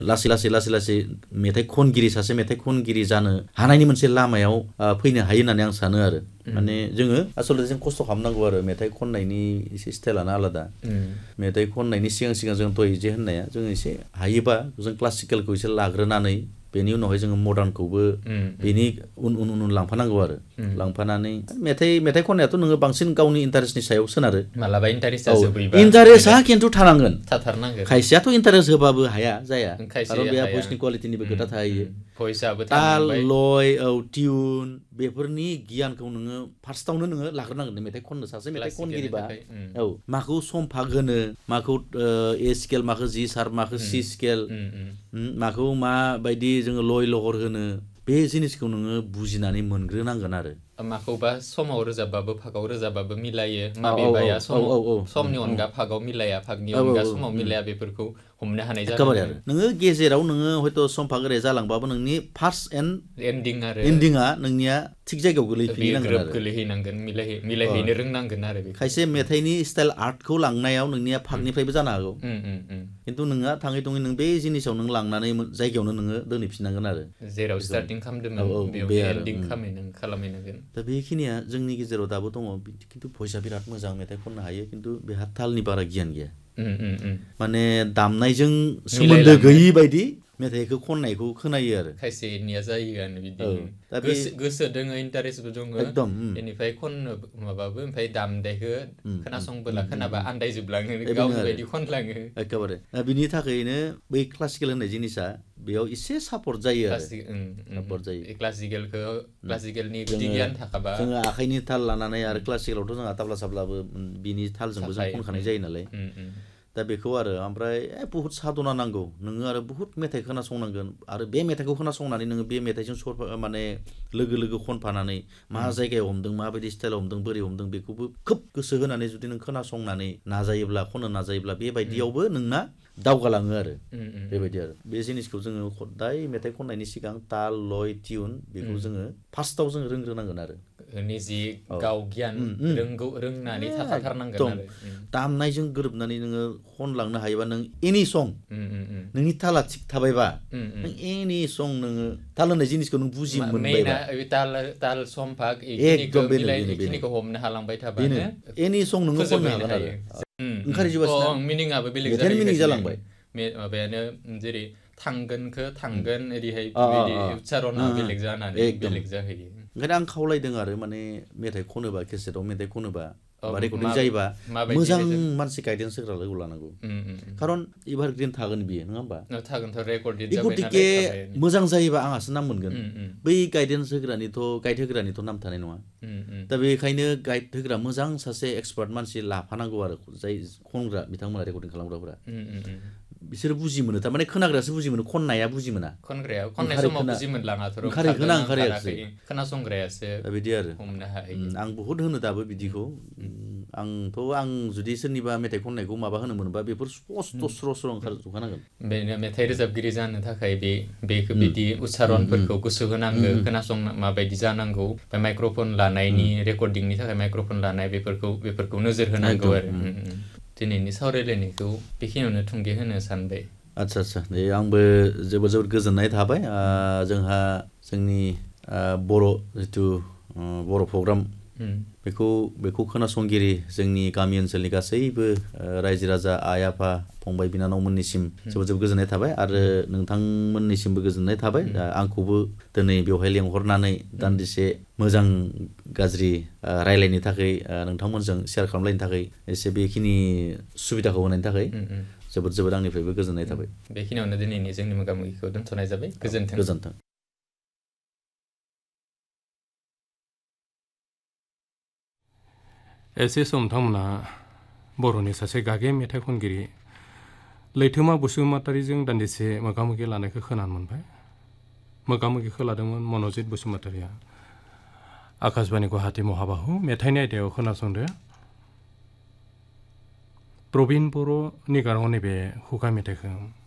लासै मेथाइ खनगिरि सासे मेथाइ खनगिरि जानो हानायनि मोनसे लामायाव फैनो हायो होननानै आं सानो आरो माने जोङो आसलते जों खस्थ' खालामनांगौ आरो मेथाइ खननायनि एसे स्टाइलानो आलादा मेथाइ खननायनि सिगां जों दहाय जे होननाया जों एसे हायोबा जों क्लासिकेलखौ एसे लाग्रोनानै बेनि उनावहाय जोङो मडार्नखौबो बेनि उन लांफानांगौ आरो लांफानानै मेथाइ खननायाथ' नोङो बांसिन गावनि इन्टारेस्टनि सायाव सोनारो मालाबा इन्टारेस्टआ जोबैबा इन्टारेस्टआ खिन्थु थानांगोन थाथारनांगोन खायसेयाथ' इन्टारेस्ट होबाबो जाया खारन बेहा भइसनि कुवालिटिनिबो खोथा थायो भइसआबो ताल थानांबाय लय टिउन बेफोरनि गियानखौ नोङो फार्स्टआवनो नोङो लाग्रोनांगोन मेथाइ खननो सासे मेथाइ खनगिरिबा माखौ समफाग होनो माखौ ए स्केल माखौ जि सार्प माखौ सि स्केल माखौ माबायदि जोङो लय लहर होनो बे जिनिसखौ नोङो बुजिनानै मोनग्रोनांगोन आरो माखौबा समाव रोजाबबाबो फागाव रोजाबबाबो मिलायो माबेबाया समनि अनगा फागाव मिलाया फागनि अनगा समाव मिलाया बेफोरखौ हमनो हानाय एखेबारे जानांगोन आरो नोङो गेजेराव नोङो हयथ' समफाग ओरै जालांबाबो नोंनि फार्स्ट एन्डिंआ नोंनिया थिग जायगायाव गोलैफिननांगोन आरो गोलैहैनांगोन मिलायहैनो रोंनांगोन आरो खायसे मेथाइनि स्टाइल आर्टखौ लांनायाव नोंनिया फागनिफ्रायबो जानो हागौ खिन्थु नोंहा थाङै थुङै नों बे जिनिसाव नों लांनानै जायगायावनो नोङो दोनहैफिननांगोन आरो जेराव स्टार्टिं खालामदोंमोन बेयावनो एन्डिं खालामहैनांगोन दा बेखिनिया जोंनि गेजेराव दाबो दङ खिन्थु भइसआ बिराद मोजां मेथाइ खननो हायो खिन्थु बेहा तालनि बारा गियान गैया माने दामनायजों सोमोन्दो गैयि बायदि मेथाइखौ खननायखौ खोनायो आरो खायसेनिया जायोआनो बिदिनो गोसो दोङो इन्टारेस्टबो दङ बेनिफ्राय खननो माबाबो ओमफ्राय दामनायखौ खोनाबा आन्दायजोबलाङो गावनि बायदि खनलाङो एखेबारे बिनि थाखायनो बै क्लासिकेल होननाय जिनिसा बेयाव एसे सापर्ट जायो आरो सापर्ट जायो क्लासिकेलनि गुदि गियान थाखाबा जोङो आखाइनि ताल लानानै आरो क्लासिकेलावथ' जोंहा ताब्ला साब्लाबो बिनि तालजोंबो जों खनखानाय जायो नालाय दा बेखौ आरो ओमफ्राय बुहुत साधना नांगौ नोङो आरो बुहुत मेथाइ खोनासंनांगोन आरो बे मेथाइखौ खोनासंनानै नोङो बे मेथाइजों माने लोगो खनफानानै मा जायगायाव हमदों माबायदि स्टाइलाव हमदों बोरै हमदों बेखौबो खोब गोसो होनानै जुदि नों खोनासंनानै नाजायोब्ला खननो नाजायोब्ला बेबायदियावबो नोंना दावगालाङो आरो बेबायदि आरो बे जिनिसखौ जोङो खदाय मेथाइ खननायनि सिगां ताल लय टिउन बेखौ जोङो फार्स्टआव जोङो रोंग्रोनांगोन आरो निजि गाव गियान रोंनानै थाखाथारनांगोन आरो दामनायजों गोरोबनानै नोङो खनलांनो हायोबा नों एनि सं नोंनि ताला थिग थाबायबा नों एनि सं नोङो ताल होननाय जिनिसखौ नों बुजि मोनबायबा ताल समफाग बेखिनिखौ हमनो हालांबाय थाबानो एनि सं नोङो खननो हागोन आरो ओंखारजोबासैना मिनिङाबो बेलेग जालांबाय माबायानो जेरै थांगोन ओरैहाय बेबायदि उच्चारणा बेलेग जानानै बेलेग जाहैयो ओंखायनो आं खावलायदों आरो माने मेथाइ खनोबा केसेटआव मेथाइ खनोबा बा रेकर्डिं जायोबा मोजां मानसि गाइडेन्स होग्रा लोगो लानांगौ खारन एभारग्रिन थागोन बियो नङा होमबा गतिके मोजां जायोबा आंहासो नाम मोनगोन बै गाइडेन्स गाइड होग्रानिथ' नाम थानाय नङा दा बेखायनो गाइड होग्रा मोजां सासे एक्सपार्ट मानसि लाफानांगौ आरो जाय खनग्रा बिथांमोना रेकर्डिं खालामग्राफोरा बिसोरो बुजि मोनो थारमाने खोनाग्रायासो बुजि मोनो खननाया बुजि मोना खननाय समाव बुजि मोनलाङाथ' ओंखाराखै खोनासंग्रायासो बिदि आरो हमनो हायो आं बहुद होनो दाबो बिदिखौ आं जुदि सोरनिबा मेथाइ खननायखौ माबा होनो मोनबा बेफोर स्पस्ट स्र' ओंखारजोबखानांगोन बेनो मेथाइ रोजाबगिरि जानो थाखाय बेखौ बिदि उच्चारणफोरखौ गोसो होनांगौ खोनासं माबायदि जानांगौ माइक्र'फन लानायनि रेकर्डिंनि थाखाय माइक्र'फन लानाय बेफोरखौ नोजोर होनांगौ आरो दिनैनि सावरायलायनायखौ बेखिनियावनो थुंगे होनो सानबाय आदसा दे आंबो जोबोद गोजोननाय थाबाय जोंहा जोंनि बर' जिथु बर' प्रग्राम बेखौ खोनासंगिरि जोंनि गामि ओनसोलनि गासैबो रायजो राजा आइ आफा फंबाय बिनानावमोननिसिम जोबोद गोजोननाय थाबाय आरो नोंथांमोननिसिमबो गोजोननाय थाबाय आंखौबो दिनै बेवहाय लेंहरनानै दान्दिसे मोजां गाज्रि रायलायनो थाखाय नोंथांमोनजों शेयार खालामलायनो थाखाय एसे बेखिनि सुबिदाखौ होनायनि थाखाय जोबोद आंनिफ्रायबो गोजोननाय थाबाय बेखिनियावनो दिनैनि जोंनि मोगा-मोगिखौ दोनथ'नाय जाबाय गोजोन्थों एसे सम नोंथांमोना बर'नि सासे गागे मेथाइ खनगिरि लैथोमा बसुमतारीजों दान्दिसे मोगा-मोगि लानायखौ खोनानो मोनबाय मोगा-मोगिखौ लादोंमोन मनजित बसुमतारीया आकाशबाणी गुवाहाटी महाबाहु मेथाइनि आयदायाव खोनासंदो प्रबिन बर'नि गाराङाव नैबे खुगा मेथाइखौ